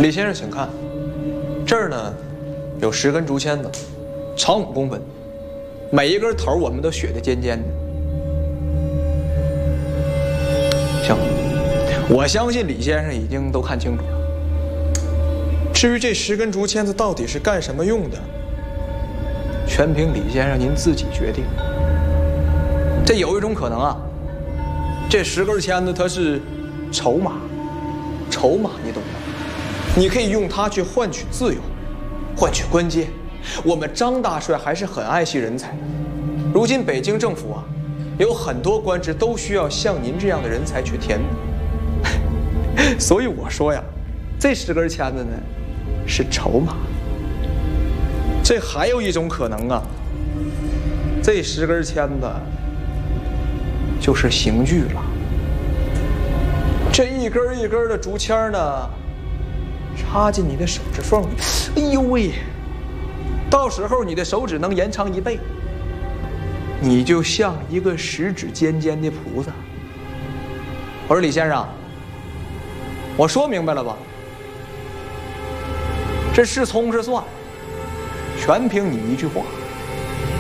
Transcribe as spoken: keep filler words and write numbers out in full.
李先生，请看，这儿呢有十根竹签子，长五公分，每一根头我们都削得尖尖的。行，我相信李先生已经都看清楚了。至于这十根竹签子到底是干什么用的，全凭李先生您自己决定。这有一种可能啊，这十根签子它是筹码，筹码你懂吗？你可以用它去换取自由，换取官阶。我们张大帅还是很爱惜人才。如今北京政府啊，有很多官职都需要像您这样的人才去填。所以我说呀，这十根签子呢是筹码。这还有一种可能啊，这十根签子就是刑具了。这一根一根的竹签呢，插进你的手指缝里，哎呦喂！到时候你的手指能延长一倍，你就像一个十指尖尖的菩萨。我说李先生，我说明白了吧？这是葱是蒜，全凭你一句话。